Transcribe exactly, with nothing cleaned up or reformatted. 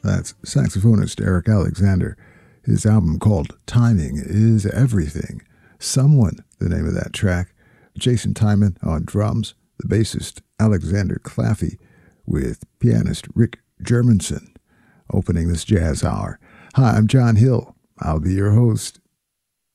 That's saxophonist Eric Alexander. His album called Timing is Everything. Someone, the name of that track. Jason Timon on drums, the bassist Alexander Claffey with pianist Rick Germanson opening this jazz hour. Hi, I'm John Hill. I'll be your host